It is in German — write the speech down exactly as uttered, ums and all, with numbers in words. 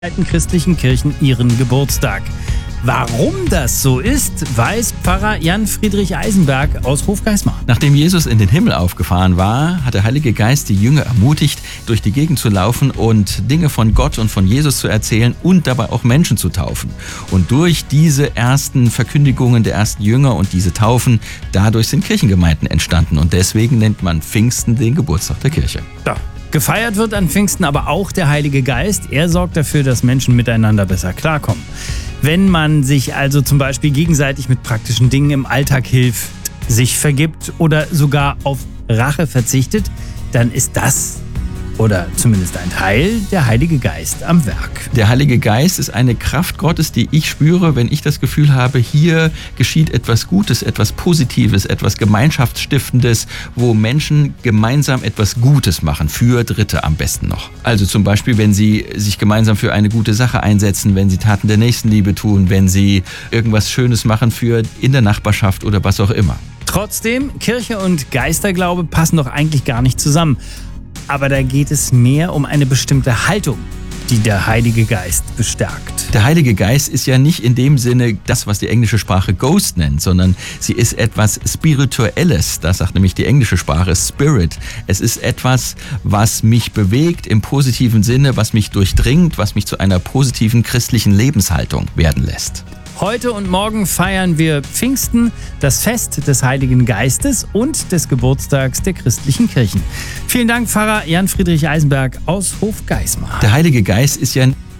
christlichen Kirchen ihren Geburtstag. Warum das so ist, weiß Pfarrer Jan Friedrich Eisenberg aus Hofgeismar. Nachdem Jesus in den Himmel aufgefahren war, hat der Heilige Geist die Jünger ermutigt, durch die Gegend zu laufen und Dinge von Gott und von Jesus zu erzählen und dabei auch Menschen zu taufen. Und durch diese ersten Verkündigungen der ersten Jünger und diese Taufen, dadurch sind Kirchengemeinden entstanden. Und deswegen nennt man Pfingsten den Geburtstag der Kirche. Ja. Gefeiert wird an Pfingsten aber auch der Heilige Geist. Er sorgt dafür, dass Menschen miteinander besser klarkommen. Wenn man sich also zum Beispiel gegenseitig mit praktischen Dingen im Alltag hilft, sich vergibt oder sogar auf Rache verzichtet, dann ist das, oder zumindest ein Teil, der Heilige Geist am Werk. Der Heilige Geist ist eine Kraft Gottes, die ich spüre, wenn ich das Gefühl habe, hier geschieht etwas Gutes, etwas Positives, etwas Gemeinschaftsstiftendes, wo Menschen gemeinsam etwas Gutes machen, für Dritte am besten noch. Also zum Beispiel, wenn sie sich gemeinsam für eine gute Sache einsetzen, wenn sie Taten der Nächstenliebe tun, wenn sie irgendwas Schönes machen für in der Nachbarschaft oder was auch immer. Trotzdem, Kirche und Geisterglaube passen doch eigentlich gar nicht zusammen. Aber da geht es mehr um eine bestimmte Haltung, die der Heilige Geist bestärkt. Der Heilige Geist ist ja nicht in dem Sinne das, was die englische Sprache Ghost nennt, sondern sie ist etwas Spirituelles. Das sagt nämlich die englische Sprache Spirit. Es ist etwas, was mich bewegt im positiven Sinne, was mich durchdringt, was mich zu einer positiven christlichen Lebenshaltung werden lässt. Heute und morgen feiern wir Pfingsten, das Fest des Heiligen Geistes und des Geburtstags der christlichen Kirchen. Vielen Dank, Pfarrer Jan Friedrich Eisenberg aus Hofgeismar. Der Heilige Geist ist ja